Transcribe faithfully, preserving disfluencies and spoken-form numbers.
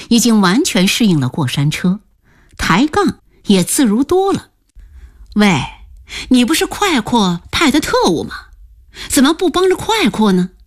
已经完全适应了过山车，抬杠也自如多了。喂，你不是快阔派的特务吗？怎么不帮着快阔呢？